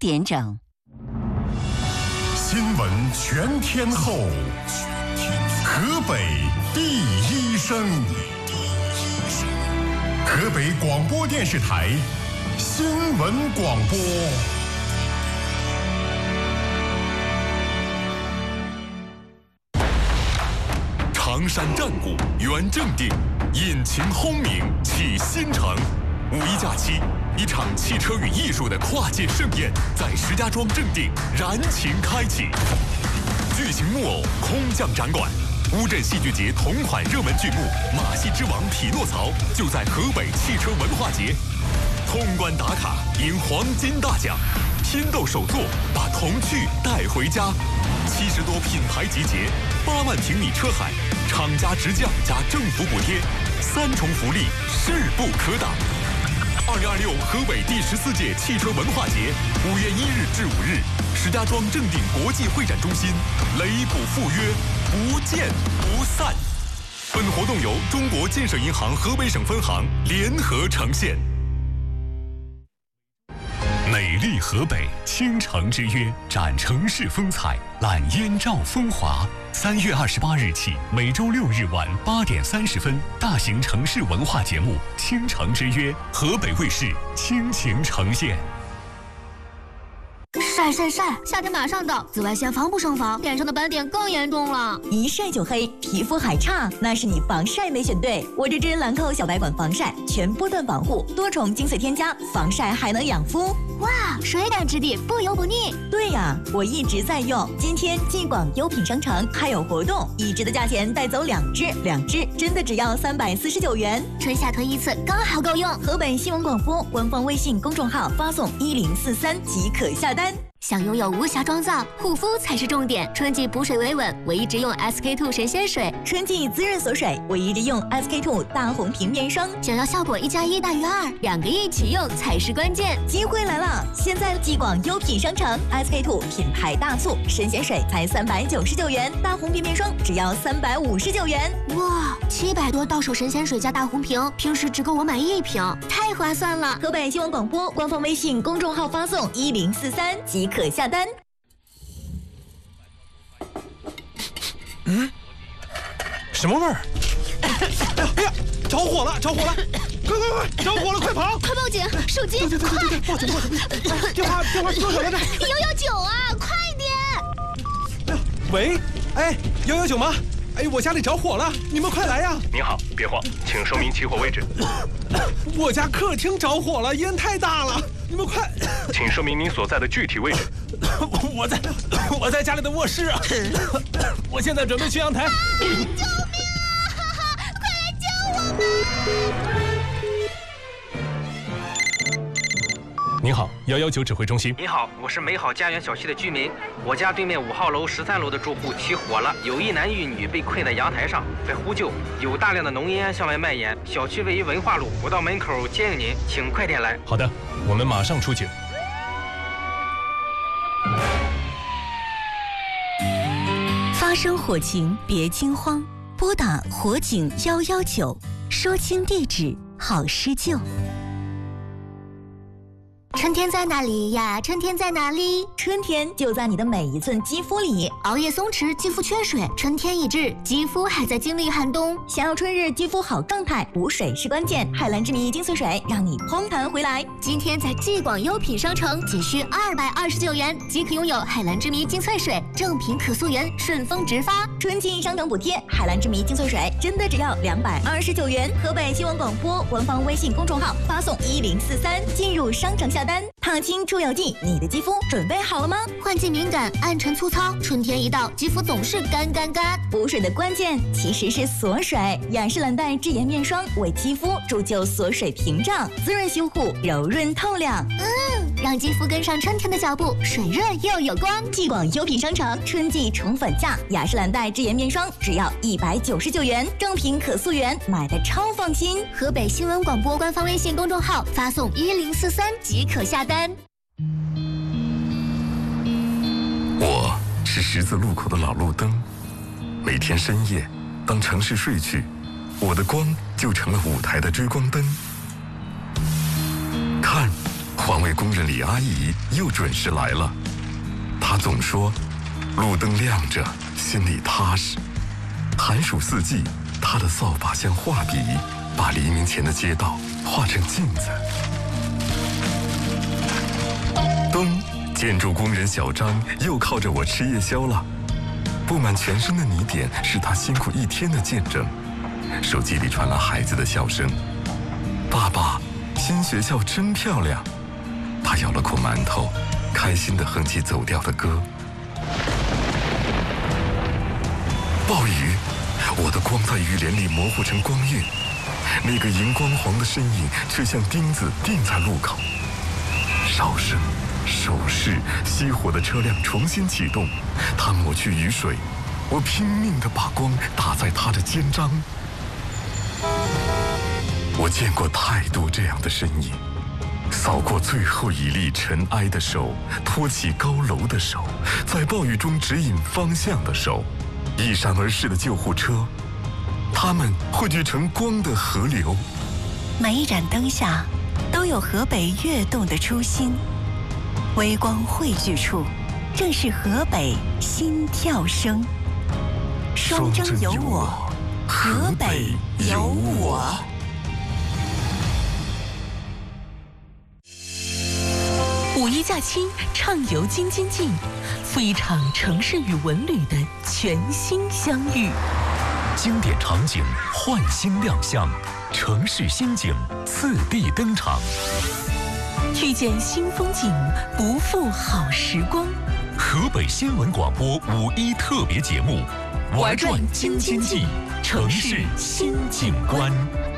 点整。 新闻全天候，河北第一声，河北广播电视台新闻广播。 常山战鼓圆正定，引擎轰鸣启新城。五一假期，一场汽车与艺术的跨界盛宴在石家庄正定燃情开启。巨型木偶空降展馆，乌镇戏剧节同款热门剧目《马戏之王匹诺曹》就在河北汽车文化节。通关打卡赢黄金大奖，拼斗手作把童趣带回家。70多品牌集结，8万平米车海，厂家直降加政府补贴，3重福利势不可挡。2026河北第14届汽车文化节5月1日至5日，石家庄正定国际会展中心，雷普赴约，不见不散。本活动由中国建设银行河北省分行联合呈现。美丽河北，倾城之约，展城市风采，揽燕赵风华。3月28日起，每周6日晚8点30分，大型城市文化节目《倾城之约》，河北卫视倾情呈现。 晒晒晒！夏天马上到，紫外线防不胜防，脸上的斑点更严重了。 一晒就黑，皮肤还差，那是你防晒没选对。我这支兰蔻小白管防晒，全波段防护，多重精粹添加，防晒还能养肤。 哇，水感质地，不油不腻。 对呀，我一直在用。今天继广优品商城还有活动，1支的价钱带走2支真的只要349元。 春夏囤一次，刚好够用。 河北新闻广播官方微信公众号发送1043即可下单。 想拥有无瑕妆造，护肤才是重点。春季补水维稳，我一直用 SK2 神仙水； 春季滋润锁水，我一直用 SK2 大红瓶面霜。 想要效果1+1大于2，2个一起用才是关键。 机会来了！现在继广优品商城 SK2 品牌大促，神仙水才399元，大红瓶面霜只要359元。 哇，700多到手神仙水加大红瓶，平时只够我买1瓶，太划算了！ 河北新闻广播官方微信公众号发送1043即可下单。 什么味儿？哎呀，着火了！快！着火了，快跑！ 快报警！手机！ 对，报警！电话是多少来着 ？119啊，快点！ 喂，哎，119吗？哎，我家里着火了，你们快来呀！ 您好，别慌，请说明起火位置。 我家客厅着火了，烟太大了，你们快！ 请说明您所在的具体位置。 我在家里的卧室啊！我现在准备去阳台。 救命啊！快来救我们！ 您好，119指挥中心。 您好，我是美好家园小区的居民。我家对面5号楼、13楼的住户起火了，有1男1女被困在阳台上，在呼救，有大量的浓烟向外蔓延。小区位于文化路，我到门口接应您，请快点来。 好的，我们马上出警。 发生火情别惊慌，拨打火警119，说清地址，好施救。 春天在哪里呀？春天在哪里？ 春天就在你的每一寸肌肤里。 熬夜松弛，肌肤缺水，春天已至，肌肤还在经历寒冬。 想要春日肌肤好状态，补水是关键。海蓝之谜精粹水让你嘭弹回来。 今天在继广优品商城仅需229元即可拥有海蓝之谜精粹水，正品可溯源，顺丰直发。 春季商城补贴，海蓝之谜精粹水真的只要229元。河北新闻广播官方微信公众号发送1043进入商城下单。烫青出油剂，你的肌肤准备好了吗？ 换季敏感，暗沉粗糙，春天一到，肌肤总是干。 补水的关键其实是锁水，雅诗兰黛智妍面霜为肌肤铸就锁水屏障，滋润修护，柔润透亮。 让肌肤跟上春天的脚步，水润又有光。 继广优品商城春季宠粉价，雅诗兰黛智妍面霜只要199元，正品可溯源，买的超放心。 河北新闻广播官方微信公众号发送1043即可下单。 我是十字路口的老路灯，每天深夜，当城市睡去，我的光就成了舞台的追光灯。看， 环卫工人李阿姨又准时来了。她总说，路灯亮着，心里踏实。寒暑四季，她的扫把像画笔，把黎明前的街道画成镜子。冬，建筑工人小张又靠着我吃夜宵了。布满全身的泥点是他辛苦一天的见证。手机里传来孩子的笑声：“爸爸，新学校真漂亮。”他咬了口馒头，开心地哼起走调的歌。暴雨，我的光在雨帘里模糊成光晕，那个荧光黄的身影却像钉子钉在路口。哨声、手势，熄火的车辆重新启动，他抹去雨水，我拼命地把光打在他的肩章。我见过太多这样的身影，扫过最后一粒尘埃的手，托起高楼的手，在暴雨中指引方向的手，一闪而逝的救护车，它们汇聚成光的河流。 每一盏灯下都有河北跃动的初心，微光汇聚处正是河北心跳声。双征有我，河北有我。五一假期畅游京津冀，赴一场城市与文旅的全新相遇。 经典场景焕新亮相，城市新景次第登场。 遇见新风景，不负好时光。 河北新闻广播5.1特别节目，玩转京津冀，城市新景观。